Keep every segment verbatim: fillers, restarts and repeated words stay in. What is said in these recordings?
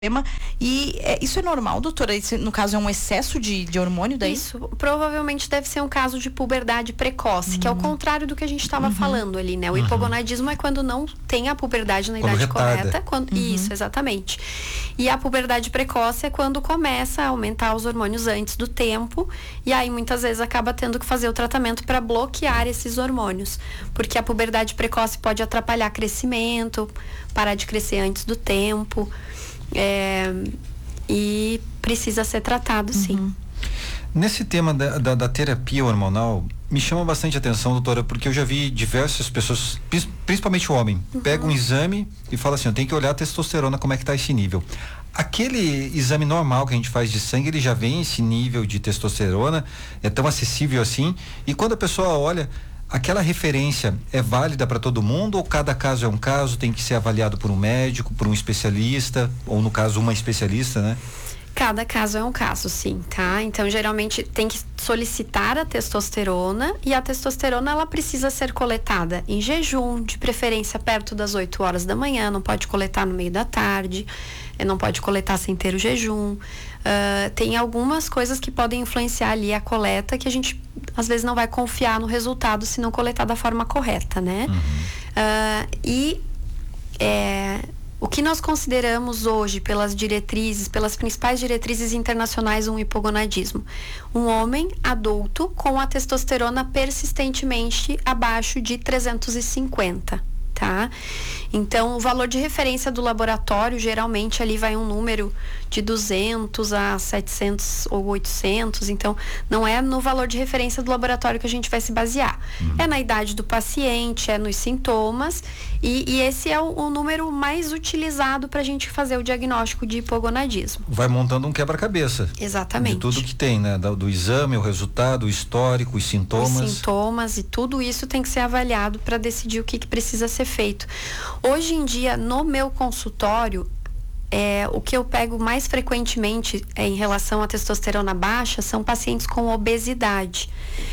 E é, isso é normal, doutora? Isso, no caso, é um excesso de, de hormônio daí? Isso, provavelmente deve ser um caso de puberdade precoce, uhum. que é o contrário do que a gente estava uhum. falando ali, né? O uhum. hipogonadismo é quando não tem a puberdade na quando idade retarda. correta. Quando, uhum. Isso, exatamente. E a puberdade precoce é quando começa a aumentar os hormônios antes do tempo, e aí muitas vezes acaba tendo que fazer o tratamento para bloquear esses hormônios. Porque a puberdade precoce pode atrapalhar crescimento, parar de crescer antes do tempo. É, e precisa ser tratado, sim. Uhum. Nesse tema da, da, da terapia hormonal, me chama bastante atenção, doutora, porque eu já vi diversas pessoas, principalmente o homem, uhum. pega um exame e fala assim, eu tenho que olhar a testosterona, como é que tá esse nível. Aquele exame normal que a gente faz de sangue, ele já vem esse nível de testosterona, é tão acessível assim, e quando a pessoa olha, aquela referência é válida para todo mundo ou cada caso é um caso, tem que ser avaliado por um médico, por um especialista, ou no caso uma especialista, né? Cada caso é um caso, sim, tá? Então, geralmente tem que solicitar a testosterona e a testosterona ela precisa ser coletada em jejum, de preferência perto das oito horas da manhã, não pode coletar no meio da tarde, não pode coletar sem ter o jejum. Uh, tem algumas coisas que podem influenciar ali a coleta que a gente às vezes não vai confiar no resultado se não coletar da forma correta, né? Uhum. Uh, e é, o que nós consideramos hoje pelas diretrizes, pelas principais diretrizes internacionais, um hipogonadismo? Um homem adulto com a testosterona persistentemente abaixo de trezentos e cinquenta. Tá? Então, o valor de referência do laboratório, geralmente ali vai um número de duzentos a setecentos ou oitocentos, então não é no valor de referência do laboratório que a gente vai se basear. Uhum. É na idade do paciente, é nos sintomas, e, e esse é o, o número mais utilizado para a gente fazer o diagnóstico de hipogonadismo. Vai montando um quebra-cabeça. Exatamente. De tudo que tem, né? Do, do exame, o resultado, o histórico, os sintomas. Os sintomas e tudo isso tem que ser avaliado para decidir o que, que precisa ser feito. Hoje em dia, no meu consultório, é, o que eu pego mais frequentemente é, em relação à testosterona baixa são pacientes com obesidade.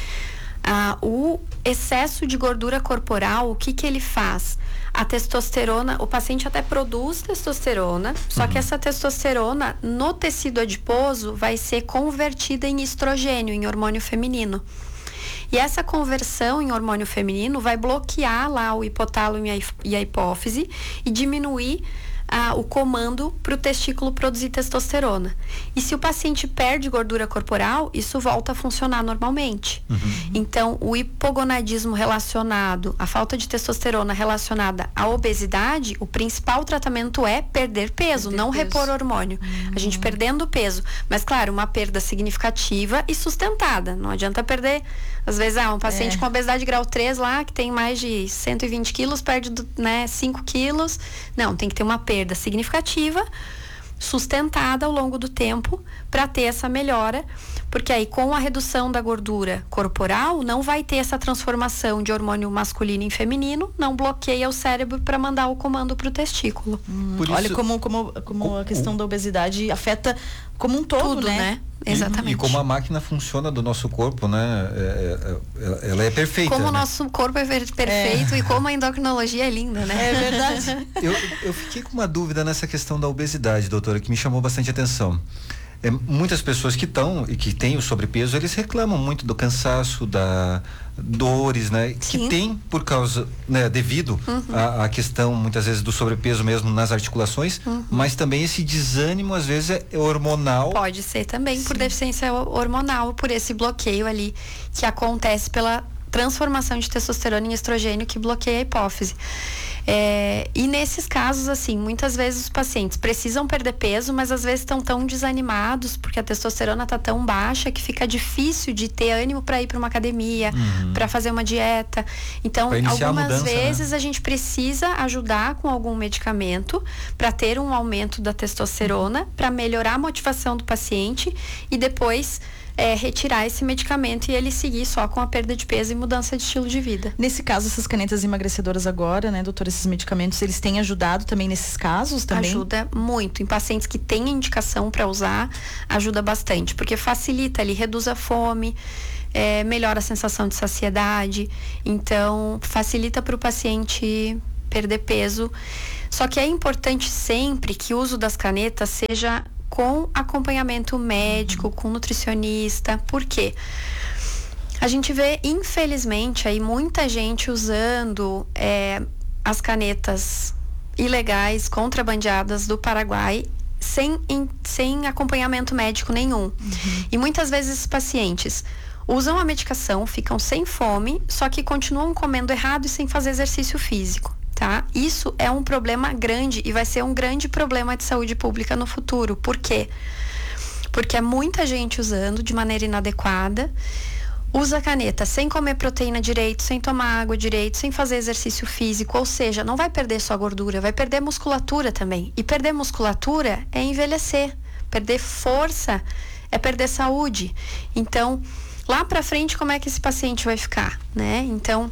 Ah, o excesso de gordura corporal, o que que ele faz? A testosterona, o paciente até produz testosterona, só uhum. que essa testosterona no tecido adiposo vai ser convertida em estrogênio, em hormônio feminino. E essa conversão em hormônio feminino vai bloquear lá o hipotálamo e a hipófise e diminuir ah, o comando para o testículo produzir testosterona. E se o paciente perde gordura corporal, isso volta a funcionar normalmente. Uhum. Então, o hipogonadismo relacionado, a falta de testosterona relacionada à obesidade, o principal tratamento é perder peso, perder não peso. repor hormônio. Uhum. A gente perdendo peso. Mas, claro, uma perda significativa e sustentada. Não adianta perder. Às vezes, ah, um paciente é. com obesidade grau três lá, que tem mais de cento e vinte quilos, perde, né, cinco quilos. Não, tem que ter uma perda significativa, sustentada ao longo do tempo, para ter essa melhora, porque aí com a redução da gordura corporal, não vai ter essa transformação de hormônio masculino em feminino, não bloqueia o cérebro para mandar o comando para o testículo. Hum, olha isso, como, como, como a questão da obesidade afeta como um todo, tudo, né? né? Exatamente. E, e como a máquina funciona do nosso corpo, né? É, é, ela é perfeita. Como né? o nosso corpo é perfeito é. e como a endocrinologia é linda, né? É verdade. eu, eu fiquei com uma dúvida nessa questão da obesidade, doutora, que me chamou bastante atenção. É, muitas pessoas que estão e que têm o sobrepeso, eles reclamam muito do cansaço, da dores, né? Sim. Que tem por causa, né? Devido uhum. à questão, muitas vezes, do sobrepeso mesmo nas articulações, uhum. mas também esse desânimo, às vezes, é hormonal. Pode ser também. Sim. Por deficiência hormonal, por esse bloqueio ali que acontece pela transformação de testosterona em estrogênio que bloqueia a hipófise. É, e nesses casos, assim, muitas vezes os pacientes precisam perder peso, mas às vezes estão tão desanimados porque a testosterona está tão baixa que fica difícil de ter ânimo para ir para uma academia, uhum. para fazer uma dieta. Então, algumas mudança, vezes, né? A gente precisa ajudar com algum medicamento para ter um aumento da testosterona, para melhorar a motivação do paciente e depois É, retirar esse medicamento e ele seguir só com a perda de peso e mudança de estilo de vida. Nesse caso, essas canetas emagrecedoras agora, né, doutora, esses medicamentos, eles têm ajudado também nesses casos também? Ajuda muito. Em pacientes que têm indicação para usar, ajuda bastante, porque facilita ali, reduz a fome, é, melhora a sensação de saciedade, então facilita para o paciente perder peso. Só que é importante sempre que o uso das canetas seja com acompanhamento médico, com nutricionista. Por quê? A gente vê, infelizmente, aí muita gente usando é, as canetas ilegais, contrabandeadas do Paraguai, sem, em, sem acompanhamento médico nenhum. Uhum. E muitas vezes os pacientes usam a medicação, ficam sem fome, só que continuam comendo errado e sem fazer exercício físico, tá? Isso é um problema grande e vai ser um grande problema de saúde pública no futuro. Por quê? Porque é muita gente usando de maneira inadequada, usa a caneta sem comer proteína direito, sem tomar água direito, sem fazer exercício físico, ou seja, não vai perder só gordura, vai perder musculatura também. E perder musculatura é envelhecer, perder força é perder saúde. Então, lá pra frente, como é que esse paciente vai ficar, né? Então,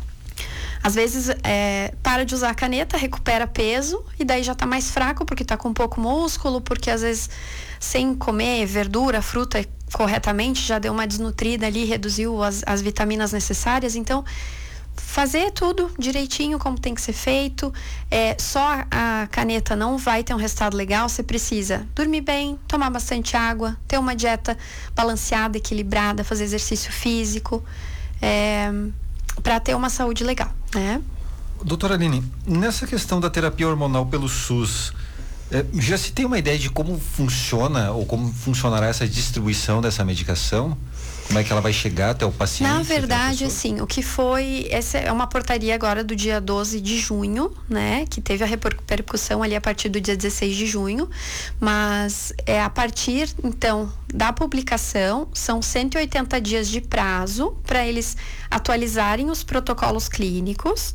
às vezes, é, para de usar a caneta, recupera peso e daí já tá mais fraco porque tá com pouco músculo, porque às vezes sem comer verdura, fruta corretamente, já deu uma desnutrida ali, reduziu as, as vitaminas necessárias. Então, fazer tudo direitinho como tem que ser feito. É, só a caneta não vai ter um resultado legal. Você precisa dormir bem, tomar bastante água, ter uma dieta balanceada, equilibrada, fazer exercício físico, é, para ter uma saúde legal, né? Doutora Aline, nessa questão da terapia hormonal pelo SUS, é, já se tem uma ideia de como funciona ou como funcionará essa distribuição dessa medicação? Como é que ela vai chegar até o paciente? Na verdade, assim, o que foi... Essa é uma portaria agora do dia doze de junho, né? Que teve a repercussão ali a partir do dia dezesseis de junho. Mas é a partir, então, da publicação, são cento e oitenta dias de prazo para eles atualizarem os protocolos clínicos,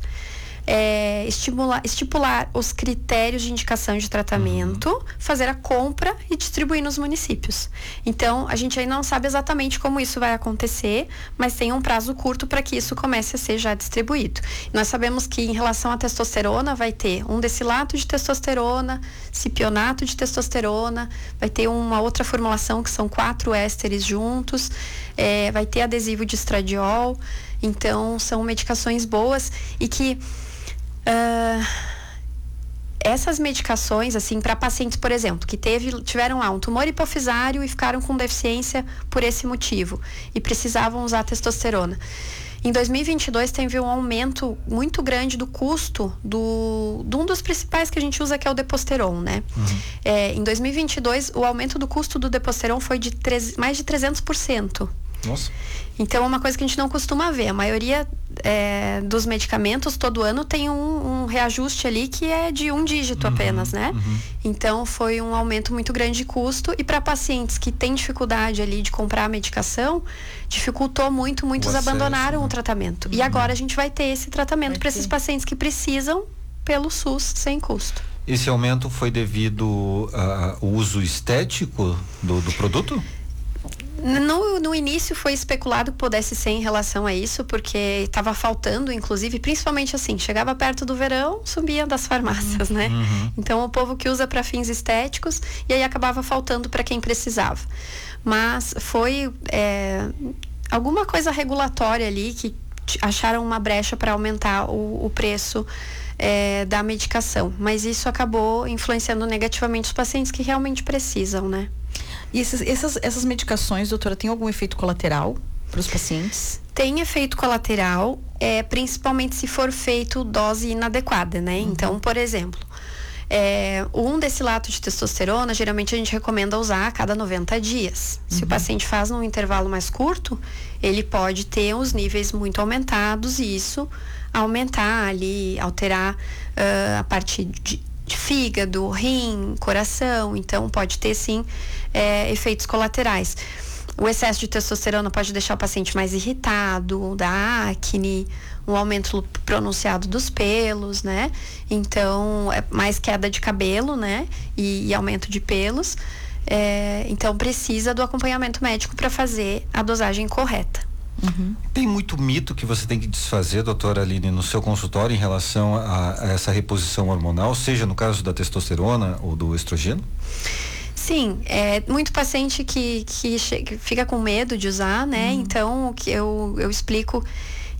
É, estimular, estipular os critérios de indicação de tratamento, uhum. fazer a compra e distribuir nos municípios. Então, a gente ainda não sabe exatamente como isso vai acontecer, mas tem um prazo curto para que isso comece a ser já distribuído. Nós sabemos que em relação à testosterona vai ter um decilato de testosterona, cipionato de testosterona, vai ter uma outra formulação que são quatro ésteres juntos, é, vai ter adesivo de estradiol. Então, são medicações boas e que Uh, essas medicações, assim, para pacientes, por exemplo, que teve, tiveram lá um tumor hipofisário e ficaram com deficiência por esse motivo e precisavam usar testosterona. Em dois mil e vinte e dois teve um aumento muito grande do custo do, de um dos principais que a gente usa, que é o Deposteron, né? Uhum. É, em dois mil e vinte e dois, o aumento do custo do Deposteron foi de treze, mais de trezentos por cento. Nossa. Então, é uma coisa que a gente não costuma ver. A maioria é, dos medicamentos, todo ano, tem um, um reajuste ali que é de um dígito uhum, apenas, né? Uhum. Então, foi um aumento muito grande de custo. E para pacientes que têm dificuldade ali de comprar a medicação, dificultou muito. Muitos acesso, abandonaram né? o tratamento. Uhum. E agora a gente vai ter esse tratamento para esses pacientes que precisam pelo SUS, sem custo. Esse aumento foi devido ao uso estético do, do produto? No, no início foi especulado que pudesse ser em relação a isso, porque estava faltando, inclusive, principalmente assim, chegava perto do verão, subia das farmácias, né? Uhum. Então, o povo que usa para fins estéticos, e aí acabava faltando para quem precisava. Mas foi é, alguma coisa regulatória ali que acharam uma brecha para aumentar o, o preço é, da medicação. Mas isso acabou influenciando negativamente os pacientes que realmente precisam, né? E esses, essas, essas medicações, doutora, tem algum efeito colateral para os pacientes? Tem efeito colateral, é, principalmente se for feito dose inadequada, né? Uhum. Então, por exemplo, é, um decilato de testosterona, geralmente a gente recomenda usar a cada noventa dias. Uhum. Se o paciente faz num intervalo mais curto, ele pode ter os níveis muito aumentados e isso aumentar ali, alterar uh, a parte de de fígado, rim, coração. Então pode ter sim é, efeitos colaterais. O excesso de testosterona pode deixar o paciente mais irritado, dar acne, um aumento pronunciado dos pelos, né? Então é mais queda de cabelo, né? E, e aumento de pelos. É, então precisa do acompanhamento médico para fazer a dosagem correta. Uhum. Tem muito mito que você tem que desfazer, doutora Aline, no seu consultório em relação a, a essa reposição hormonal, seja no caso da testosterona ou do estrogênio? Sim, é muito paciente que, que, che- que fica com medo de usar, né? Uhum. Então, o que eu, eu explico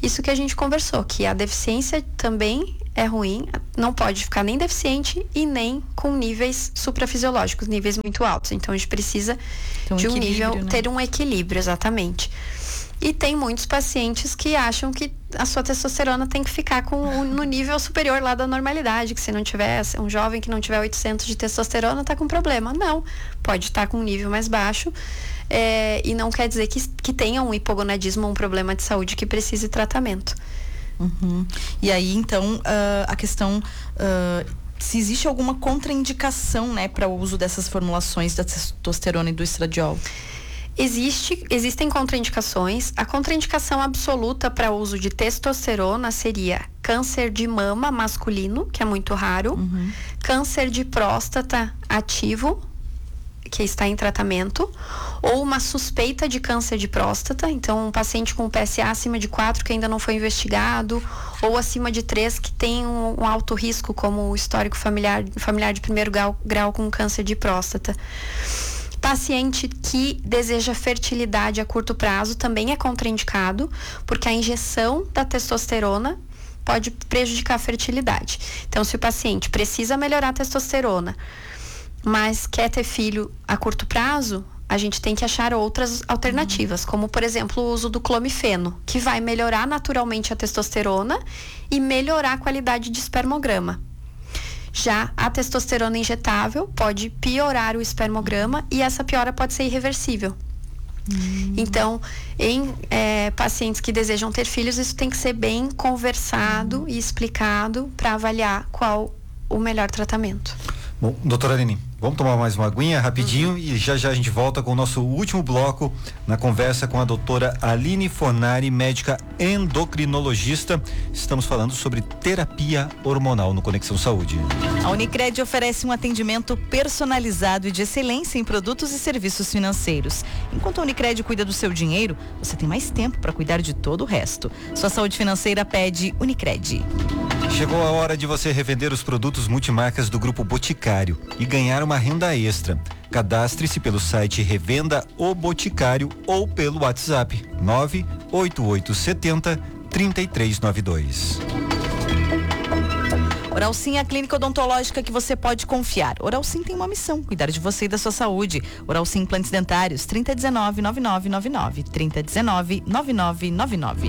isso que a gente conversou, que a deficiência também é ruim, não pode ficar nem deficiente e nem com níveis suprafisiológicos, níveis muito altos. Então a gente precisa um de um nível, né? Ter um equilíbrio, exatamente. E tem muitos pacientes que acham que a sua testosterona tem que ficar com, no nível superior lá da normalidade, que se não tiver, um jovem que não tiver oitocentos de testosterona tá com problema. Não, pode estar com um nível mais baixo, é, e não quer dizer que, que tenha um hipogonadismo, um problema de saúde que precise tratamento. Uhum. E aí, então, uh, a questão... Uh, se existe alguma contraindicação, né, para o uso dessas formulações da testosterona e do estradiol? Existe, existem contraindicações. A contraindicação absoluta para o uso de testosterona seria câncer de mama masculino, que é muito raro, uhum. câncer de próstata ativo, que está em tratamento, ou uma suspeita de câncer de próstata, então um paciente com P S A acima de quatro que ainda não foi investigado, ou acima de três que tem um, um alto risco, como o histórico familiar, familiar de primeiro grau, grau com câncer de próstata. Paciente que deseja fertilidade a curto prazo também é contraindicado, porque a injeção da testosterona pode prejudicar a fertilidade. Então, se o paciente precisa melhorar a testosterona, mas quer ter filho a curto prazo, a gente tem que achar outras alternativas, como, por exemplo, o uso do clomifeno, que vai melhorar naturalmente a testosterona e melhorar a qualidade de espermograma. Já a testosterona injetável pode piorar o espermograma e essa piora pode ser irreversível. Hum. Então, em é, pacientes que desejam ter filhos, isso tem que ser bem conversado hum. e explicado para avaliar qual o melhor tratamento. Bom, doutora Aline, vamos tomar mais uma aguinha rapidinho uhum. e já já a gente volta com o nosso último bloco na conversa com a doutora Aline Fornari, médica endocrinologista. Estamos falando sobre terapia hormonal no Conexão Saúde. A Unicred oferece um atendimento personalizado e de excelência em produtos e serviços financeiros. Enquanto a Unicred cuida do seu dinheiro, você tem mais tempo para cuidar de todo o resto. Sua saúde financeira pede Unicred. Chegou a hora de você revender os produtos multimarcas do Grupo Boticário e ganhar uma renda extra. Cadastre-se pelo site Revenda o Boticário ou pelo WhatsApp nove oito oito sete zero, três três nove dois. Oralsim é a clínica odontológica que você pode confiar. Oralsim tem uma missão, cuidar de você e da sua saúde. Oralsim Implantes Dentários, trinta dezenove, noventa e nove noventa e nove, trinta dezenove, noventa e nove noventa e nove.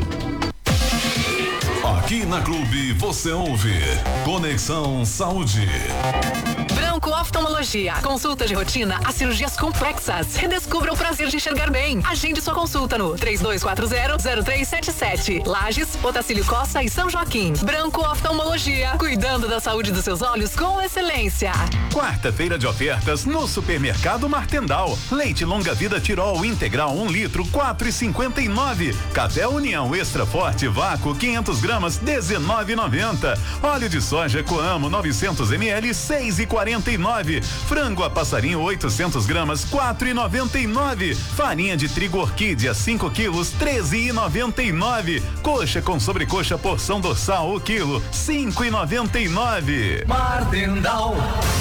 Aqui na Clube você ouve Conexão Saúde. Branco Oftalmologia. Consulta de rotina a cirurgias complexas. Redescubra o prazer de enxergar bem. Agende sua consulta no três dois quatro zero, zero três sete sete. Lages, Otacílio Costa e São Joaquim. Branco Oftalmologia. Cuidando da saúde dos seus olhos com excelência. Quarta-feira de ofertas no Supermercado Martendal. Leite Longa Vida Tirol Integral um litro, quatro e cinquenta e nove. Café União Extra Forte Vácuo quinhentos gramas, dezenove e noventa. Óleo de soja Coamo novecentos mililitros, seis e quarenta e nove. Frango a passarinho oitocentos gramas, quatro e noventa e nove. Farinha de trigo Orquídea cinco quilos, treze e noventa e nove. Coxa com sobrecoxa porção dorsal o quilo, cinco e noventa e nove. Martendal.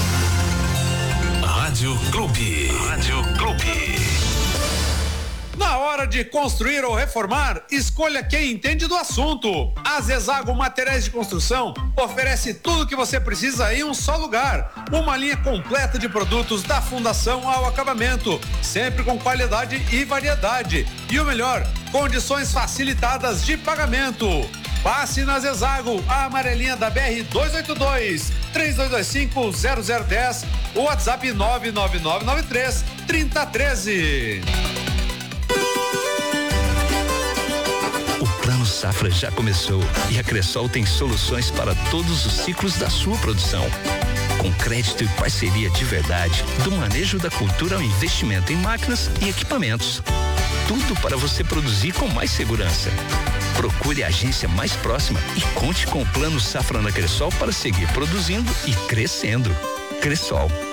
Rádio Clube. Rádio Clube. Na hora de construir ou reformar, escolha quem entende do assunto. A Zezago Materiais de Construção oferece tudo o que você precisa em um só lugar. Uma linha completa de produtos da fundação ao acabamento, sempre com qualidade e variedade. E o melhor, condições facilitadas de pagamento. Passe na Zezago, a amarelinha da B R duzentos e oitenta e dois, três dois dois cinco, zero zero um zero, ou WhatsApp nove nove nove nove três, três zero um três. O Plano Safra já começou e a Cressol tem soluções para todos os ciclos da sua produção. Com crédito e parceria de verdade, do manejo da cultura ao investimento em máquinas e equipamentos. Tudo para você produzir com mais segurança. Procure a agência mais próxima e conte com o Plano Safra na Cressol para seguir produzindo e crescendo. Cressol.